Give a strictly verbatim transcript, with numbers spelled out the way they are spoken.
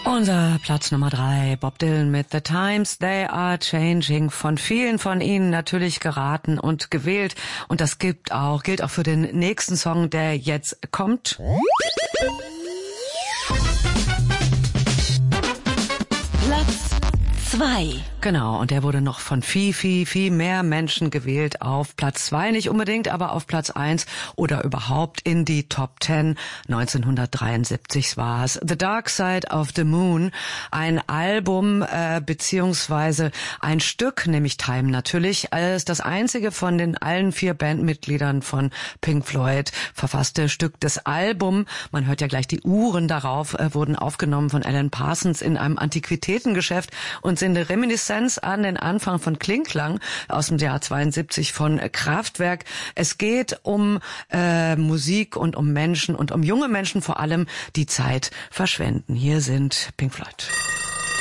Unser Platz Nummer drei, Bob Dylan mit The Times They Are Changing, von vielen von Ihnen natürlich geraten und gewählt. Und das gilt auch, gilt auch für den nächsten Song, der jetzt kommt. Platz zwei. Genau, und der wurde noch von viel, viel, viel mehr Menschen gewählt auf Platz zwei, nicht unbedingt, aber auf Platz eins oder überhaupt in die Top Ten. neunzehnhundertdreiundsiebzig war es. The Dark Side of the Moon, ein Album äh, beziehungsweise ein Stück, nämlich Time natürlich, als das einzige von den allen vier Bandmitgliedern von Pink Floyd verfasste Stück des Albums. Man hört ja gleich die Uhren darauf, äh, wurden aufgenommen von Alan Parsons in einem Antiquitätengeschäft und sind eine Reminiszenz an den Anfang von Klingklang aus dem Jahr zweiundsiebzig von Kraftwerk. Es geht um äh, Musik und um Menschen und um junge Menschen vor allem, die Zeit verschwenden. Hier sind Pink Floyd.